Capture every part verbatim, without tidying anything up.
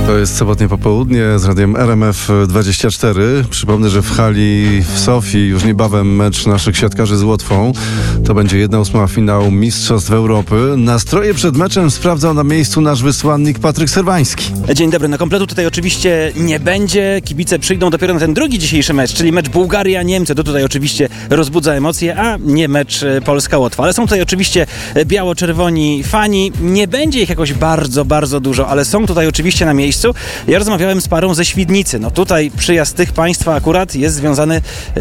To jest sobotnie popołudnie z radiem R M F dwadzieścia cztery. Przypomnę, że w hali w Sofii już niebawem mecz naszych siatkarzy z Łotwą. To będzie jedna ósma finału Mistrzostw Europy. Nastroje przed meczem sprawdzał na miejscu nasz wysłannik Patryk Serwański. Dzień dobry, na kompletu tutaj oczywiście nie będzie. Kibice przyjdą dopiero na ten drugi dzisiejszy mecz, czyli mecz Bułgaria-Niemcy. To tutaj oczywiście rozbudza emocje, a nie mecz Polska-Łotwa. Ale są tutaj oczywiście biało-czerwoni fani. Nie będzie ich jakoś bardzo, bardzo dużo, ale są tutaj oczywiście na miejscu. Ja rozmawiałem z parą ze Świdnicy. No tutaj przyjazd tych państwa akurat jest związany e,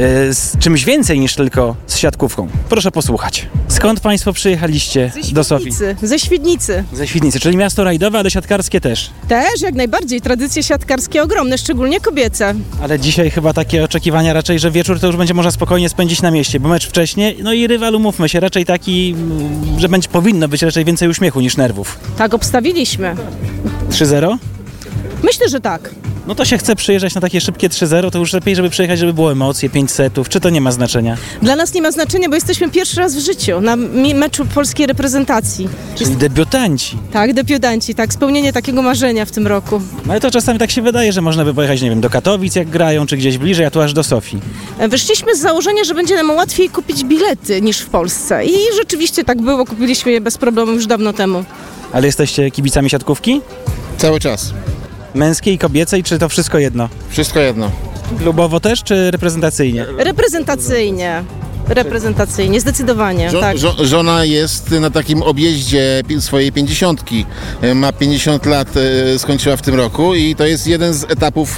z czymś więcej niż tylko z siatkówką. Proszę posłuchać. Skąd państwo przyjechaliście do Sofii? Ze Świdnicy. Ze Świdnicy, czyli miasto rajdowe, ale siatkarskie też. Też, jak najbardziej. Tradycje siatkarskie ogromne, szczególnie kobiece. Ale dzisiaj chyba takie oczekiwania raczej, że wieczór to już będzie można spokojnie spędzić na mieście, bo mecz wcześniej, no i rywal, umówmy się, raczej taki, że będzie powinno być raczej więcej uśmiechu niż nerwów. Tak obstawiliśmy. trzy zero? Myślę, że tak. No to się chce przyjeżdżać na takie szybkie trzy zero, to już lepiej, żeby przyjechać, żeby było emocje, pięć setów, czy to nie ma znaczenia? Dla nas nie ma znaczenia, bo jesteśmy pierwszy raz w życiu na mi- meczu polskiej reprezentacji. Czyli debiutanci. Tak, debiutanci, tak, spełnienie takiego marzenia w tym roku. No ale to czasami tak się wydaje, że można by pojechać, nie wiem, do Katowic jak grają, czy gdzieś bliżej, a tu aż do Sofii. Wyszliśmy z założenia, że będzie nam łatwiej kupić bilety niż w Polsce i rzeczywiście tak było, kupiliśmy je bez problemu już dawno temu. Ale jesteście kibicami siatkówki? Cały czas. Męskiej, kobiecej, czy to wszystko jedno? Wszystko jedno. Klubowo też, czy reprezentacyjnie? Reprezentacyjnie. Reprezentacyjnie, zdecydowanie, Żo- tak. żo- żona jest na takim objeździe pi- swojej pięćdziesiątki. E, Ma pięćdziesiąt lat, e, skończyła w tym roku i to jest jeden z etapów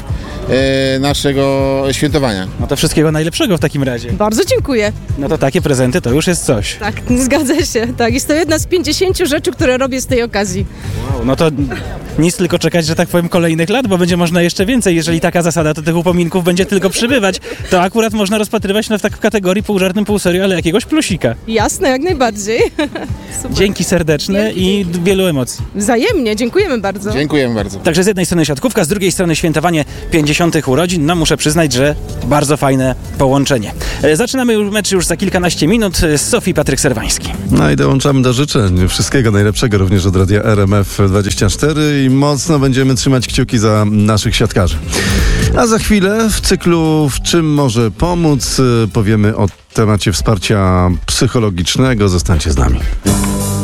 e, naszego świętowania. No to wszystkiego najlepszego w takim razie. Bardzo dziękuję. No to takie prezenty to już jest coś. Tak, zgadza się. Tak, jest to jedna z pięćdziesięciu rzeczy, które robię z tej okazji. No to nic, tylko czekać, że tak powiem, kolejnych lat, bo będzie można jeszcze więcej. Jeżeli taka zasada, to tych upominków będzie tylko przybywać. To akurat można rozpatrywać no, w, tak w kategorii pół żartem, pół serio, ale jakiegoś plusika. Jasne, jak najbardziej. Super. Dzięki serdeczne i wielu emocji. Wzajemnie, dziękujemy bardzo. Dziękujemy bardzo. Także z jednej strony siatkówka, z drugiej strony świętowanie pięćdziesiątych urodzin. No muszę przyznać, że bardzo fajne połączenie. E, Zaczynamy już mecz już za kilkanaście minut. Z Sofii Patryk Serwański. No i dołączamy do życzeń. Wszystkiego najlepszego również od radia R M F dwadzieścia cztery i mocno będziemy trzymać kciuki za naszych siatkarzy. A za chwilę w cyklu W czym może pomóc powiemy o temacie wsparcia psychologicznego. Zostańcie z nami.